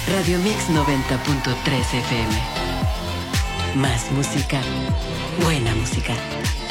Radio Mix 90.3 FM. Más música, buena música.